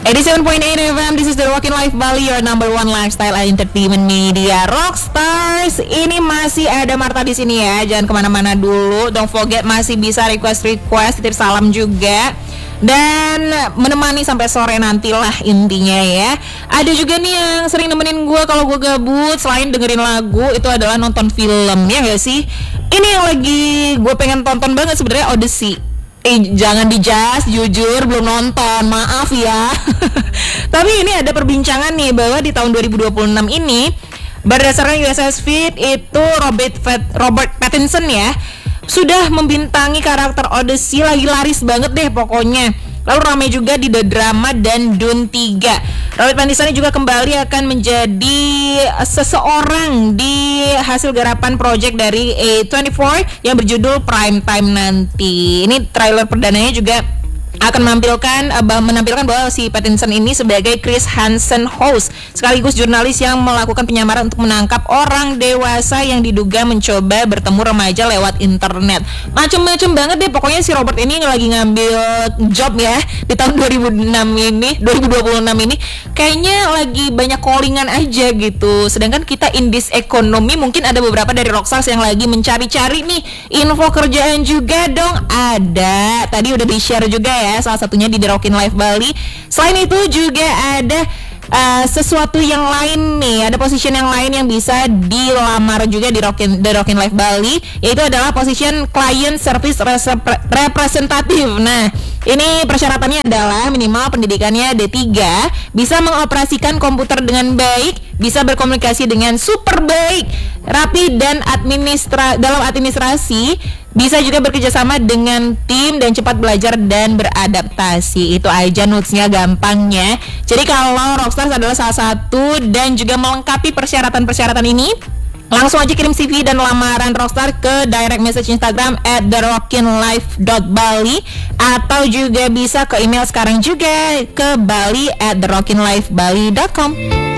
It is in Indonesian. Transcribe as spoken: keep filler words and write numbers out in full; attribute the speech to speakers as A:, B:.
A: eighty-seven point eight F M, this is the Rockin' Life Bali, your number one lifestyle and entertainment media. Rockstars, ini masih ada Marta di sini ya. Jangan kemana-mana dulu. Don't forget masih bisa request-request, titip salam juga. Dan menemani sampai sore nantilah intinya ya. Ada juga nih yang sering nemenin gue kalau gue gabut, selain dengerin lagu, itu adalah nonton film, ya gak sih? Ini yang lagi gue pengen tonton banget sebenarnya, Odyssey. Eh, jangan dijudge, jujur belum nonton, maaf ya. Tapi ini ada perbincangan nih bahwa di tahun dua ribu dua puluh enam ini, berdasarkan U S S Feed, itu Robert Pat- Robert Pattinson ya sudah membintangi karakter Odyssey, lagi laris banget deh pokoknya. Lalu ramai juga di The Drama dan Dune tiga. Robert Pattinson juga kembali akan menjadi seseorang di hasil garapan project dari A twenty-four yang berjudul Prime Time nanti. Ini trailer perdananya juga akan menampilkan uh, menampilkan bahwa si Pattinson ini sebagai Chris Hansen host sekaligus jurnalis yang melakukan penyamaran untuk menangkap orang dewasa yang diduga mencoba bertemu remaja lewat internet. Macem-macem banget deh pokoknya si Robert ini lagi ngambil job ya di tahun dua ribu enam ini, dua ribu dua puluh enam ini kayaknya lagi banyak callingan aja gitu. Sedangkan kita in this economy mungkin ada beberapa dari rockstars yang lagi mencari-cari nih info kerjaan juga dong. Ada, tadi udah di-share juga ya, salah satunya di The Rockin' Life Bali. Selain itu juga ada uh, sesuatu yang lain nih, ada position yang lain yang bisa dilamar juga di Rockin' The Rockin' Life Bali, yaitu adalah position client service representative. Nah, ini persyaratannya adalah minimal pendidikannya D tiga, bisa mengoperasikan komputer dengan baik, bisa berkomunikasi dengan super baik, rapi dan administra dalam administrasi, bisa juga bekerja sama dengan tim dan cepat belajar dan beradaptasi. Itu aja notes-nya gampangnya. Jadi kalau Rockstars adalah salah satu dan juga melengkapi persyaratan-persyaratan ini, langsung aja kirim C V dan lamaran Rockstar ke direct message Instagram at the rockin life dot bali, atau juga bisa ke email sekarang juga ke bali at the rockin life bali dot com.